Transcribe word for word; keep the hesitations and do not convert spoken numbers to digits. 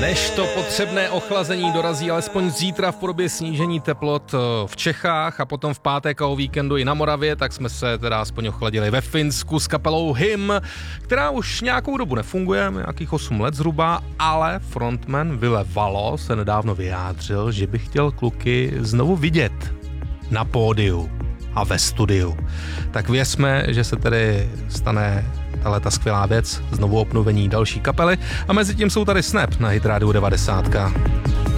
Než to potřebné ochlazení dorazí alespoň zítra v podobě snížení teplot v Čechách a potom v pátek a o víkendu i na Moravě, tak jsme se teda aspoň ochladili ve Finsku s kapelou Him, která už nějakou dobu nefunguje, nějakých osm let zhruba, ale frontman Ville Valo se nedávno vyjádřil, že by chtěl kluky znovu vidět na pódiu a ve studiu. Tak věřme, že se tedy stane tahle ta skvělá věc, znovu obnovení další kapely a mezi tím jsou tady Snap na Hit Radio devadesát.